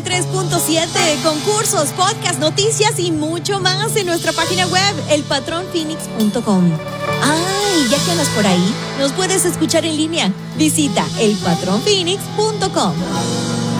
93.7, concursos, podcast, noticias y mucho más en nuestra página web, elpatronphoenix.com. Ay, ya que andas por ahí, nos puedes escuchar en línea. Visita elpatronphoenix.com.